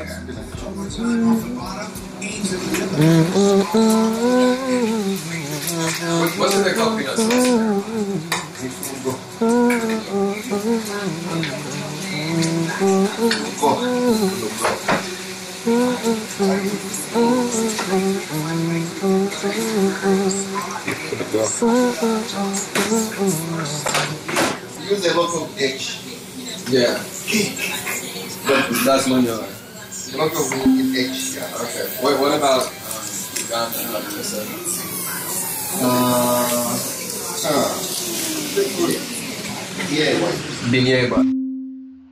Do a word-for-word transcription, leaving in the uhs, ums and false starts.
What's in the coffee nuts? Use a lot of H. Yeah. That's one yard. A lot of H, yeah. Okay. What, what about um, Uganda? How do you say? Uh, uh, yeah, Binyeba.